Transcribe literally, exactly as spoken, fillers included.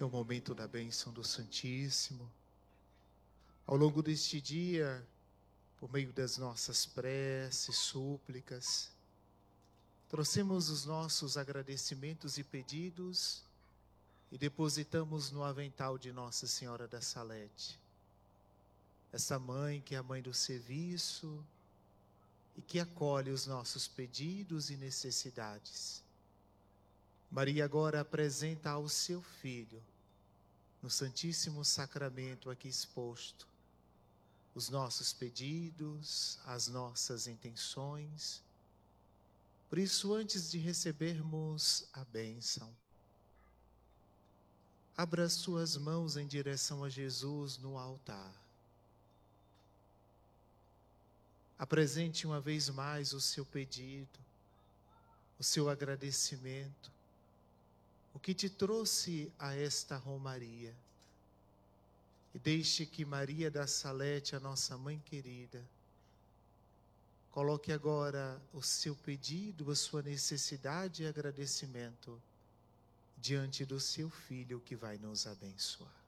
É o momento da bênção do Santíssimo. Ao longo deste dia, por meio das nossas preces, súplicas, trouxemos os nossos agradecimentos e pedidos e depositamos no avental de Nossa Senhora da Salete. Essa mãe que é a mãe do serviço e que acolhe os nossos pedidos e necessidades. Maria agora apresenta ao seu Filho, no Santíssimo Sacramento aqui exposto, os nossos pedidos, as nossas intenções. Por isso, antes de recebermos a bênção, abra as suas mãos em direção a Jesus no altar. Apresente uma vez mais o seu pedido, o seu agradecimento, o que te trouxe a esta romaria. E deixe que Maria da Salete, a nossa mãe querida, coloque agora o seu pedido, a sua necessidade e agradecimento diante do seu Filho que vai nos abençoar.